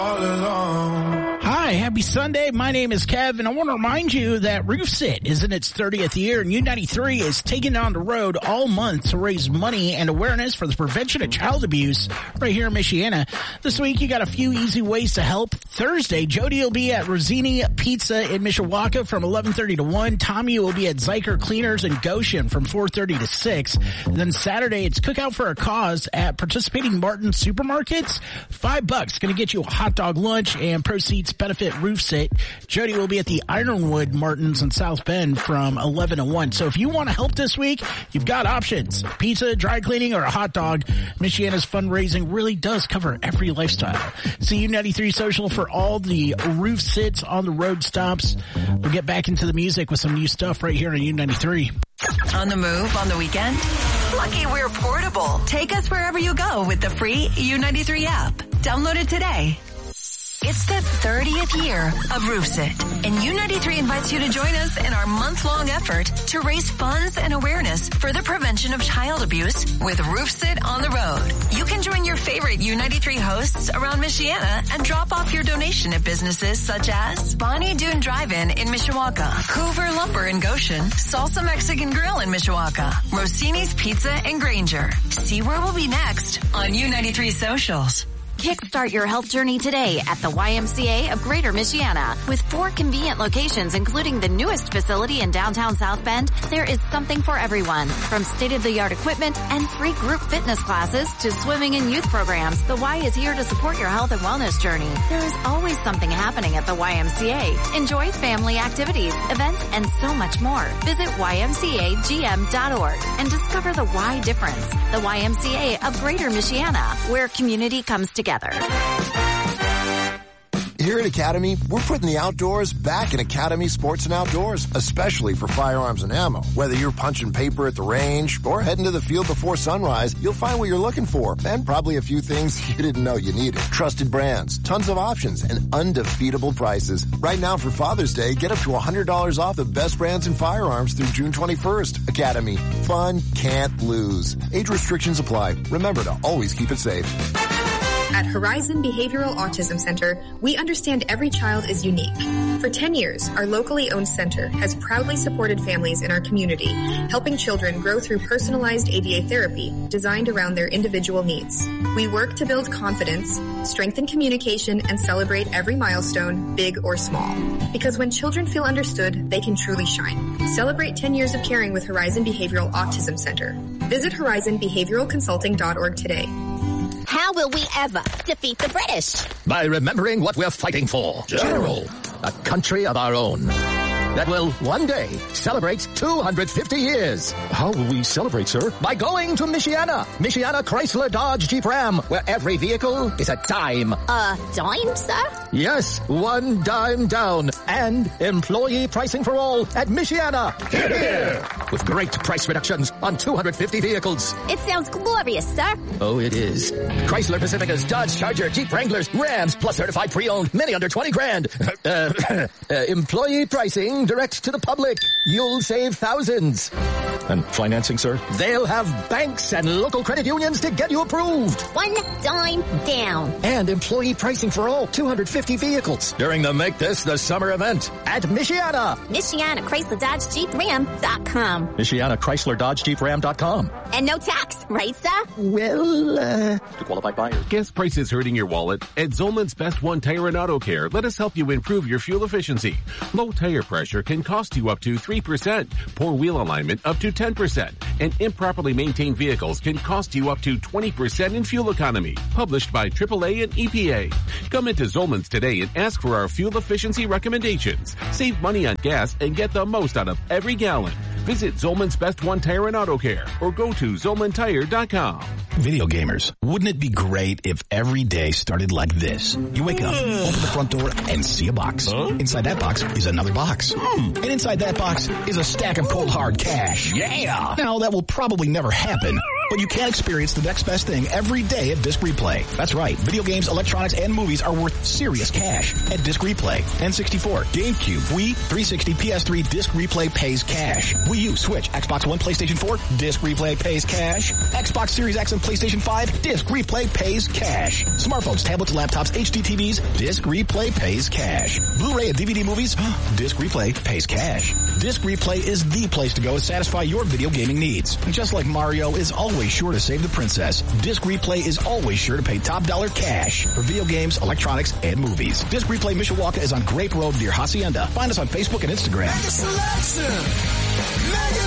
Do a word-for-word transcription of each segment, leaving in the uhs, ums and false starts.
all alone. Hi, happy Sunday. My name is Kev, and I want to remind you that Roof Sit is in its thirtieth year, and U ninety-three is taking on the road all month to raise money and awareness for the prevention of child abuse right here in Michiana. This week, you got a few easy ways to help. Thursday, Jody will be at Rosini Pizza in Mishawaka from eleven thirty to one. Tommy will be at Zyker Cleaners in Goshen from four thirty to six. And then Saturday, it's Cookout for a Cause at participating Martin supermarkets. Five bucks, going to get you a hot dog lunch, and proceeds benefit Roof Sit. Jody will be at the Ironwood Martins in South Bend from eleven to one. So if you want to help this week, you've got options. Pizza, dry cleaning, or a hot dog. Michiana's fundraising really does cover every lifestyle. See U ninety-three Social for all the Roof Sits on the road stops. We'll get back into the music with some new stuff right here on U ninety-three. On the move on the weekend? Lucky we're portable. Take us wherever you go with the free U ninety-three app. Download it today. It's the thirtieth year of Roof Sit, and U ninety-three invites you to join us in our month-long effort to raise funds and awareness for the prevention of child abuse with Roof Sit on the road. You can join your favorite U ninety-three hosts around Michiana and drop off your donation at businesses such as Bonnie Doon Drive-In in Mishawaka, Hoover Lumber in Goshen, Salsa Mexican Grill in Mishawaka, Rossini's Pizza in Granger. See where we'll be next on U ninety-three Socials. Kickstart your health journey today at the Y M C A of Greater Michiana. With four convenient locations, including the newest facility in downtown South Bend, there is something for everyone. From state-of-the-art equipment and free group fitness classes to swimming and youth programs, the Y is here to support your health and wellness journey. There is always something happening at the Y M C A. Enjoy family activities, events, and so much more. Visit Y M C A G M dot org and discover the Y difference. The Y M C A of Greater Michiana, where community comes together. Here at Academy, we're putting the outdoors back in Academy Sports and Outdoors, especially for firearms and ammo. Whether you're punching paper at the range or heading to the field before sunrise, you'll find what you're looking for, and probably a few things you didn't know you needed. Trusted brands, tons of options, and undefeatable prices. Right now for Father's Day, get up to one hundred dollars off the best brands in firearms through June twenty-first. Academy. Fun can't lose. Age restrictions apply. Remember to always keep it safe. At Horizon Behavioral Autism Center, we understand every child is unique. For ten years, our locally owned center has proudly supported families in our community, helping children grow through personalized A B A therapy designed around their individual needs. We work to build confidence, strengthen communication, and celebrate every milestone, big or small. Because when children feel understood, they can truly shine. Celebrate ten years of caring with Horizon Behavioral Autism Center. Visit horizon behavioral consulting dot org today. How will we ever defeat the British? By remembering what we're fighting for. General. A country of our own. That will one day celebrate two hundred fifty years. How will we celebrate, sir? By going to Michiana. Michiana Chrysler Dodge Jeep Ram, where every vehicle is a dime. A dime, sir? Yes, one dime down. And employee pricing for all at Michiana. Hear, hear. With great price reductions on two hundred fifty vehicles. It sounds glorious, sir. Oh, it is. Chrysler Pacificas, Dodge Charger, Jeep Wranglers, Rams, plus certified pre-owned, many under twenty grand. Uh, uh, employee pricing direct to the public. You'll save thousands. And financing, sir? They'll have banks and local credit unions to get you approved. One dime down. And employee pricing for all two hundred fifty vehicles during the Make This the Summer event at Michiana. Michiana Chrysler Dodge Jeep Ram dot com. Michiana Chrysler Dodge Jeep Ram dot com. And no tax, right, sir? Well, uh... to qualified buyers. Gas prices hurting your wallet? At Zolman's Best One Tire and Auto Care, let us help you improve your fuel efficiency. Low tire pressure can cost you up to three percent. Poor wheel alignment up to ten percent. And improperly maintained vehicles can cost you up to twenty percent in fuel economy. Published by triple A and E P A. Come into Zolman's today and ask for our fuel efficiency recommendations. Save money on gas and get the most out of every gallon. Visit Zolman's Best One Tire and Auto Care or go to Zolman Tire dot com. Video gamers, wouldn't it be great if every day started like this? You wake up, open the front door, and see a box. Huh? Inside that box is another box. Hmm. And inside that box is a stack of cold hard cash. Yeah! Now, that will probably never happen. but you can't experience the next best thing every day at Disc Replay. That's right. Video games, electronics, and movies are worth serious cash at Disc Replay. N sixty-four, GameCube, Wii, three sixty, P S three, Disc Replay pays cash. Wii U, Switch, Xbox One, PlayStation four, Disc Replay pays cash. Xbox Series X and PlayStation five, Disc Replay pays cash. Smartphones, tablets, laptops, H D T Vs, Disc Replay pays cash. Blu-ray and D V D movies, Disc Replay pays cash. Disc Replay is the place to go to satisfy your video gaming needs. Just like Mario is always sure to save the princess, Disc Replay is always sure to pay top dollar cash for video games, electronics, and movies. Disc Replay Mishawaka is on Grape Road near Hacienda. Find us on Facebook and Instagram. Mega selection, mega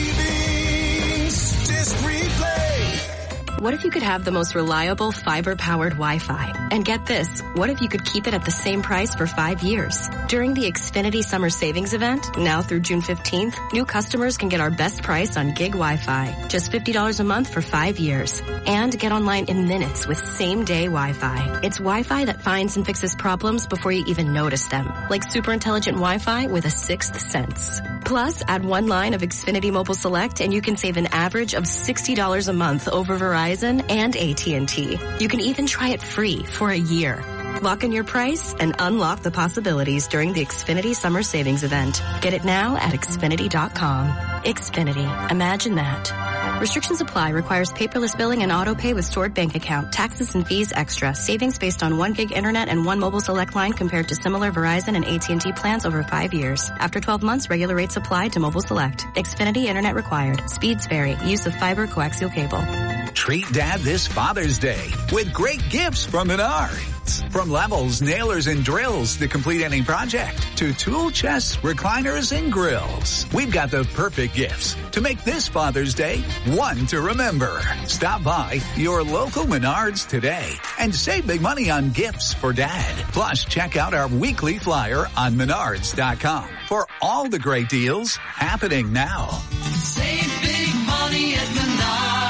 savings, Disc Replay. What if you could have the most reliable fiber-powered Wi-Fi? And get this, what if you could keep it at the same price for five years? During the Xfinity Summer Savings Event, now through June fifteenth, new customers can get our best price on gig Wi-Fi, just fifty dollars a month for five years. And get online in minutes with same-day Wi-Fi. It's Wi-Fi that finds and fixes problems before you even notice them, like super intelligent Wi-Fi with a sixth sense. Plus, add one line of Xfinity Mobile Select and you can save an average of sixty dollars a month over Verizon and A T and T. You can even try it free for a year. Lock in your price and unlock the possibilities during the Xfinity Summer Savings Event. Get it now at Xfinity dot com. Xfinity. Imagine that. Restrictions apply. Requires paperless billing and auto pay with stored bank account. Taxes and fees extra. Savings based on one gig internet and one mobile select line compared to similar Verizon and A T and T plans over five years. After twelve months, regular rates apply to mobile select. Xfinity internet required. Speeds vary. Use of fiber coaxial cable. Treat Dad this Father's Day with great gifts from Menards. From levels, nailers, and drills to complete any project, to tool chests, recliners, and grills. We've got the perfect gifts to make this Father's Day one to remember. Stop by your local Menards today and save big money on gifts for Dad. Plus, check out our weekly flyer on Menards dot com for all the great deals happening now. Save big money at Menards.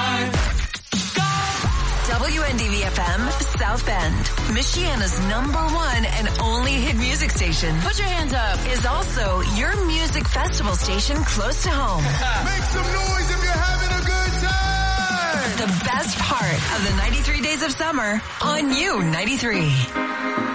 W N D V F M, South Bend, Michiana's number one and only hit music station. Put your hands up. Is also your music festival station close to home. Make some noise if you're having a good time. The best part of the ninety-three days of summer on U ninety-three.